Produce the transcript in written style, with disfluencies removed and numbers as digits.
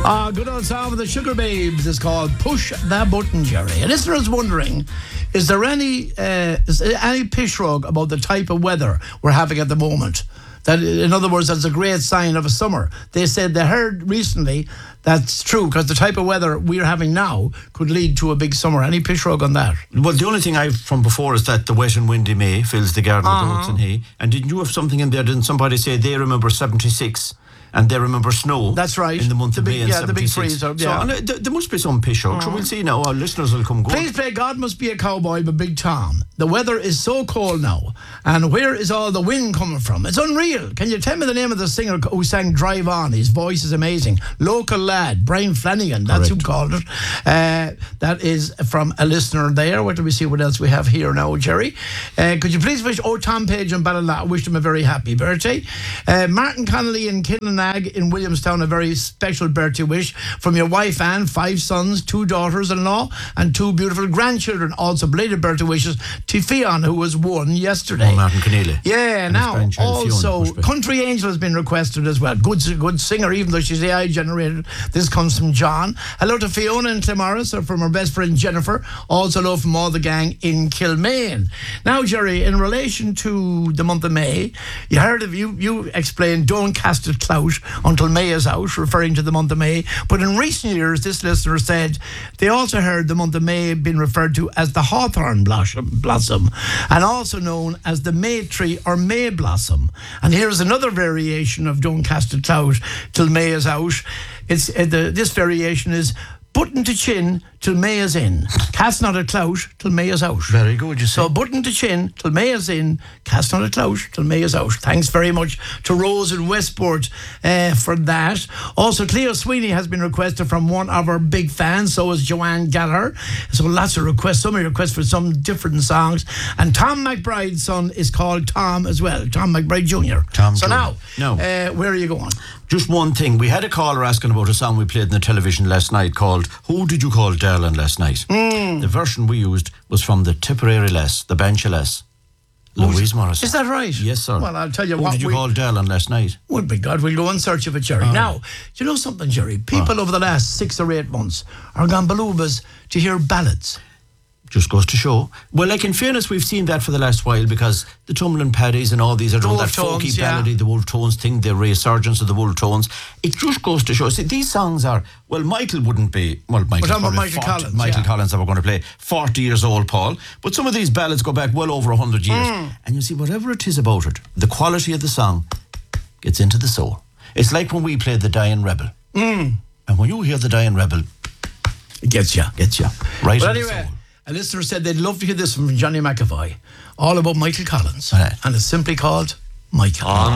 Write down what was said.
Good old song of the Sugar Babes is called Push That Button, Jerry. A listener is wondering, is there any pish rug about the type of weather we're having at the moment? That, in other words, that's a great sign of a summer. They said they heard recently that's true, because the type of weather we're having now could lead to a big summer. Any pish rug on that? Well, the only thing I've from before is that the wet and windy May fills the garden with oats and hay. And didn't you have something in there? Didn't somebody say they remember 76? And they remember snow. That's right. In the month of May in 76. Yeah, the big freezer. Yeah. So there must be some pish out. So we'll see now. Our listeners will come good. Please play God Must Be a Cowboy by Big Tom. The weather is so cold now. And where is all the wind coming from? It's unreal. Can you tell me the name of the singer who sang Drive On? His voice is amazing. Local lad, Brian Flanagan. That's who called it. That is from a listener there. What do we see? What else we have here now, Jerry? Could you please wish Tom Page and Ballala, wish them a very happy birthday. Martin Connolly and Killinag in Williamstown, a very special birthday wish from your wife Anne, 5 sons, 2 daughters-in-law and 2 beautiful grandchildren. Also belated birthday wishes to Fionn, who was 1 yesterday. Oh, Martin Keneally. Yeah, and now also Fiona, Country Angel has been requested as well. Good singer, even though she's AI generated. This comes from John. Hello to Fiona and Clamaris, from her best friend Jennifer. Also hello from all the gang in Kilmaine. Now, Jerry, in relation to the month of May, you heard of you explained don't cast a clout until May is out, referring to the month of May. But in recent years, this listener said they also heard the month of May being referred to as the hawthorn blossom, and also known as the May tree or May blossom. And here's another variation of don't cast a clout till May is out. This variation is button to chin till May is in. Cast not a clout till May is out. Very good, you see. So button to chin till May is in. Cast not a clout till May is out. Thanks very much to Rose in Westport for that. Also, Cleo Sweeney has been requested from one of our big fans. So is Joanne Gallagher. So lots of requests. Some requests for some different songs. And Tom McBride's son is called Tom as well. Tom McBride Jr. So now, where are you going? Just one thing. We had a caller asking about a song we played in the television last night called Who Did You Call Darling Last Night? The version we used was from the Tipperary Lass, the Banshee Lass, Louise Morrison. Is that right? Yes, sir. Well, I'll tell you Who what. Did you call Darling last night? Would be God. We'll go in search of it, Jerry. Now, do you know something, Jerry? People over the last 6 or 8 months are gone beloobas to hear ballads. Just goes to show. Well, like in fairness, we've seen that for the last while, because the Tumblin' Paddies and all these are doing that folky ballady, the Wolf Tones thing, the resurgence of the Wolf Tones. It just goes to show. See, these songs are, well, Michael wouldn't be, well, Michael Collins. Michael Collins that we're going to play, 40 years old, Paul. But some of these ballads go back well over 100 years. And you see, whatever it is about it, the quality of the song gets into the soul. It's like when we played The Dying Rebel. And when you hear The Dying Rebel, it gets you. Right. But anyway, a listener said they'd love to hear this from Johnny McAvoy, all about Michael Collins. And it's simply called Michael.